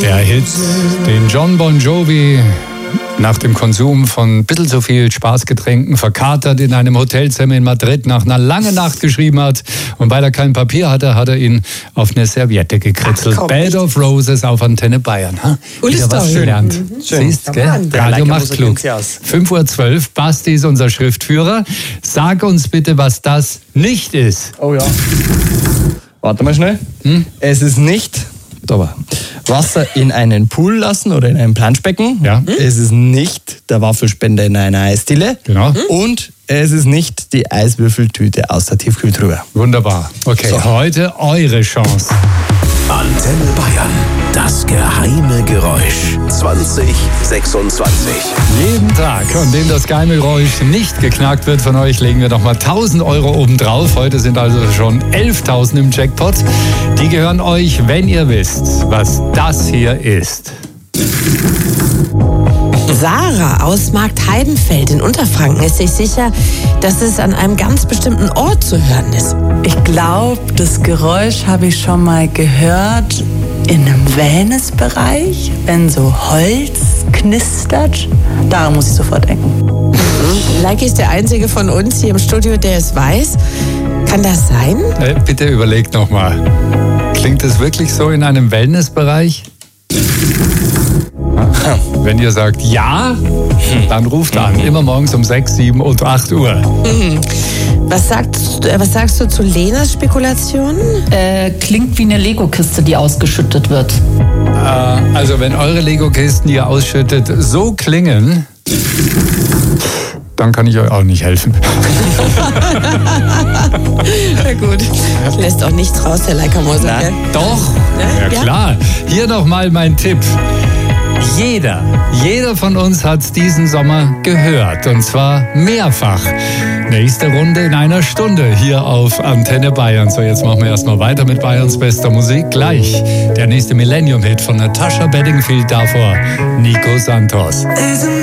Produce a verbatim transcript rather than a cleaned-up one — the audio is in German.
Der Hit, den John Bon Jovi nach dem Konsum von ein bisschen zu viel Spaßgetränken verkatert in einem Hotelzimmer in Madrid nach einer langen Nacht geschrieben hat. Und weil er kein Papier hatte, hat er ihn auf eine Serviette gekritzelt. Ach, komm, Bed of Roses auf Antenne Bayern. Ha? Wieder was gelernt. Mhm. Siehst, gell? Radio macht klug. fünf Uhr zwölf, Basti ist unser Schriftführer. Sag uns bitte, was das nicht ist. Oh ja. Warte mal schnell. Hm? Es ist nicht... Aber Wasser in einen Pool lassen oder in ein Planschbecken. Ja. Es ist nicht der Waffelspender in einer Eisdiele. Genau. Und es ist nicht die Eiswürfeltüte aus der Tiefkühltruhe. Wunderbar. Okay, so. Heute eure Chance. Antenne Bayern. Das geheime Geräusch. zwanzig sechsundzwanzig. Jeden Tag, an dem das geheime Geräusch nicht geknackt wird von euch, legen wir nochmal tausend Euro obendrauf. Heute sind also schon elftausend im Jackpot. Die gehören euch, wenn ihr wisst, was das hier ist. Sarah aus Marktheidenfeld in Unterfranken ist sich sicher, dass es an einem ganz bestimmten Ort zu hören ist. Ich glaube, das Geräusch habe ich schon mal gehört in einem Wellnessbereich, wenn so Holz knistert. Daran muss ich sofort denken. Mhm. Like ist der einzige von uns hier im Studio, der es weiß. Kann das sein? Äh, bitte überlegt nochmal. Klingt es wirklich so in einem Wellnessbereich? Wenn ihr sagt ja, dann ruft an. Immer morgens um sechs, sieben und acht Uhr. Mhm. Was, sagst, was sagst du zu Lenas Spekulationen? Äh, klingt wie eine Lego-Kiste, die ausgeschüttet wird. Äh, also wenn eure Lego-Kisten, die ihr ausschüttet, so klingen, dann kann ich euch auch nicht helfen. Na gut, lässt auch nichts raus, der Leica-Moser. Doch, ja, ja klar. Hier nochmal mein Tipp. Jeder, jeder von uns hat diesen Sommer gehört, und zwar mehrfach. Nächste Runde in einer Stunde hier auf Antenne Bayern. So, jetzt machen wir erstmal weiter mit Bayerns bester Musik. Gleich der nächste Millennium-Hit von Natasha Bedingfield, davor Nico Santos.